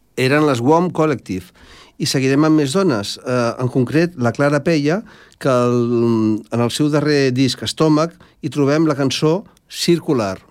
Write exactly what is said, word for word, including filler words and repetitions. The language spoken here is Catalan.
eren les W O M Collective. I seguirem amb més dones, eh, en concret la Clara Peia, que el, en el seu darrer disc Estómac hi trobem la cançó Circular.